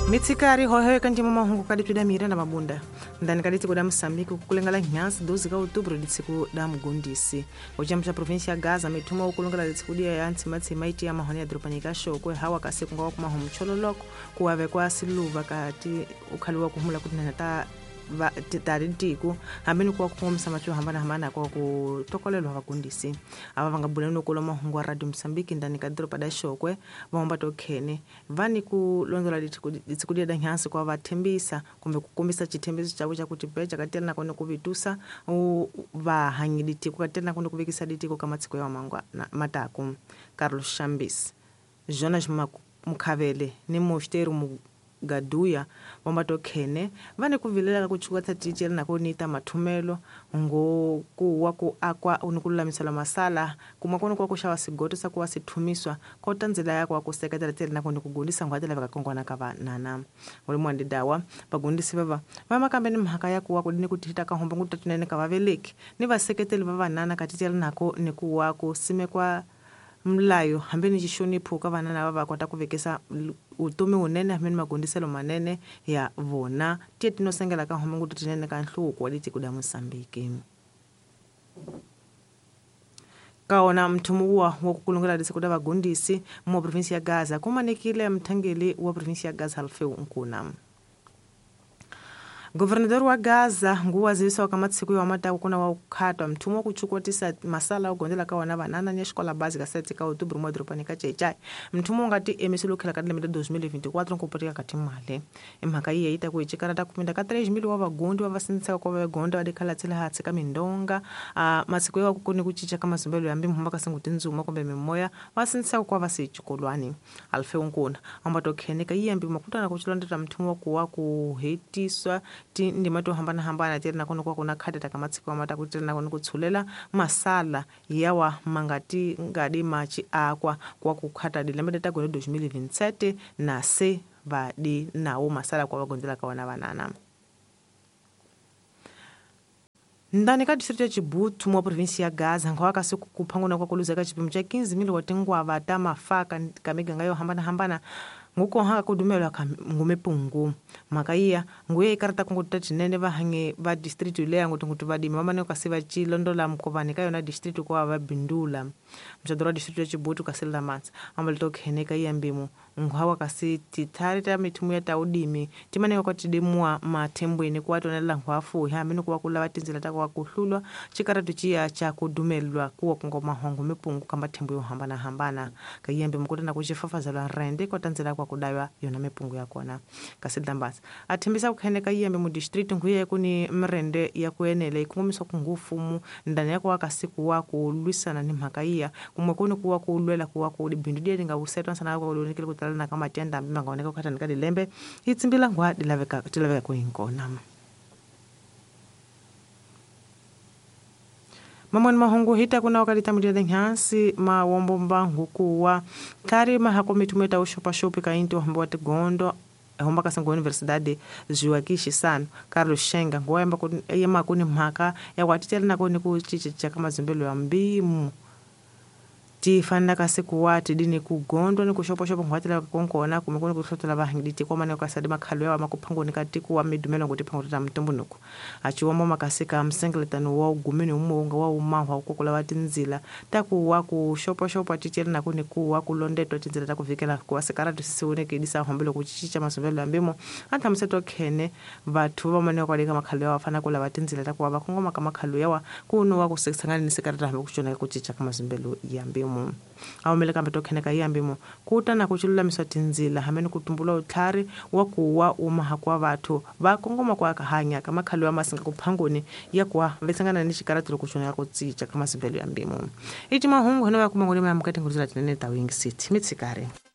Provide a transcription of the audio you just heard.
Mitsikari hohoe kanti mahungu kadi da mira na mabunda. Ndani kadi tiku da Msambiki kukulengala nyansi 12 ka outubro ditiku da Mgundisi. Ojamsha provinsi ya Gaza mituma ukulengala ditiku dia ya antimatsima iti ya mahoni ya dropanyika shokwe hawa kasiku ngawa kumahomu chololoko kuwave kwa siluva kati ukaliwa kuhumula kutinata taritiku hambeni kwa kukomsa machu hambana kwa kutokolelwa Vagundisi ava vangabuleni ukulo mahungu wa Radio Msambiki ndani kadiro pada shokwe vahomba tokhene vani kulonzola ditikudia da nyansi kwa vatembisa kumbe kukumbisa chitembezo chawo chakuti pecha katela nakone kuvitusa vahanyi ditiku katela nakone kuvikisa ditiku kama tsiko ya mangwa mataku Carlos Chambis Jonas Mukavele ni Mosteru Gaduya wambato khene vane kuvilela kuchukua tatiti na kunita mathumelo ngo kuwa ku akwa unikulamisela masala kumakono kwa kushawa sigoto sakuwa situmiswa kotanzela yako akuseketela tele na kundi kugundisa ngwatela vakakongwana kava nana uli mwandi dawa Vagundisi vava mama kambeni mhaka yako wakudini kutita kahomba ngutatunene kavaveleki ni vaseketeli vava nana katitela nako ni kuwa kusime kwa mlayo hambeni jishoni puka vanana vava kwata kuvekesa utumi unene hambeni magundiselo manene ya vona tietino sengela ka homungu tutinene ka nhluku waliti kuda Msambiki kaona mtumu wa kukulungela disi kuda Vagundisi mu provinsi ya Gaza kumanikile mtangeli wa provinsi ya Gaza Alfeu Nkuna. Governador wa Gaza nguwa zivisa wakamati siku ya wamata kuna wakatwa mtumu kuchukua tisa masala ugondela kawa na banana nyeshkola bazi kaseti ka outubro mwadropani kachechai mtumu ngati emisilu kila kadile mida 2024 nkupatika katimale imhaka iya ita kuichikarata kupinda ka 3,000 wa Vagundi wa vasinisa kwa Vagonda wadekala tila hatsika mindonga masiku ya kukuni kuchicha kama zumbelu yambi mhumbaka singuti nzuma kumbe memoya vasinisa kwa vasichikolwani Alfeu Nkuna ambato kheneka iya yambi makuta na kuchilondeta mtumu kuwa kuhetiswa ndi mato hambana tena kono kwa kuna khadeta kamatsiko amata kuti na kono kutsulela masala yawa mangati ngadi machi akwa kwa kukhata dilembe ta gono 2027 na se vadi nawo masala kwa vagondela kawana vanana ndani ka distrito ya Chibutu mu provinsi ya Gaza ngwa kasiku kuphangona kwa kuluzeka chipimo cha 15,000 watengwa vata mafaka kamiganga yo hambana nguko hanga kudumela ngumepungu makaiya nguye ikarata kunguta tinene vahange va district ile yangu tungutu vadimi mamane ukasiva chilondola mkovani kayo na district kwa vabindula mchadora district ya Chibutu kasela matsa amalito kheneka iyambimo nghawa kasiti tarita mitumu ya taudimi timane kwa tidimwa matembweni kwa tonela ngwafu hamini kwa kula vatinzila takwa kuhlulwa chikaratu chia cha kudumelwa kuwa ngoma hongo mepungu kamba tembo yo hambana kayembe mukutana kuchifafazalwa rende kwa tanzila kwa kudaiwa yona mepungu yakona kasidambasa atembisa kukheneka iyembe mu district nguye kuni mrende ya kuenele ikungumiswa kungufumu ndani yako wakasiku wako luisana ni mhaka iya kumwe kuni kuwa kulwela kuwa kudibindu dia linga usetwa sana kwa ulonikile kutalana kama tenda mbangaoneka kukatanika dilembe itsimbila ngwa tilaveka kuinkona mamoni mahungu hita kuna wakalita mdiyade nyansi mawombo mbangu kuwa kari mahako mitumeta ushopa-shopi ka inti wahamba wate gondo homba kasangu universidade Joaquim Chissano Carlos Shenga nguwa yamba kuni mhaka ya watitela na kuni kuchichicha kama zimbelo ya mbimu tifanda kasiku wati dini kugondo ni kushopo ngwatela konkona kumekoni kuhlotela bahingiti kwa mane kasadi makhalo yawa makuphangoni katiku wa midumelo ngoti phangota mtumbunuko achiwamo makasika msengeletano wa ugumeni umonga wa umahwa ukukula watinzila takuwa kushopo atitela na kuni kuwa kulondetwa tinzila takuvikela kwa sekaratu sisione kidisa hombelo kuchichicha masovelo ambimo anta mseto khene vathu vamane kwaleka makhalo yawa fana kula watinzila takuwa vakongoma kama makhalo yawa kuno wa kuseksangani ni sekaratu hambe kuchona kuchicha kama zimbelo yambimo awumele kambe tokheneka iyambimo kuta na kuchulula miswatinzila hameni kutumbula uthari wakuwa umaha kwa vathu vakongoma kwa kahanya kama khalo ya masinga kuphangoni yakwa vesangana ni chikaratilo kuchona ya kutsicha kama zimbelo yambimo iti mahungu hano yakumangoni mamukati nguruzila tinene tawing city mitsikare